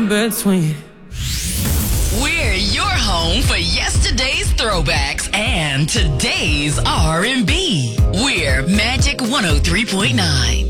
in between. We're your home for yesterday's throwbacks and today's R&B. We're Magic 103.9.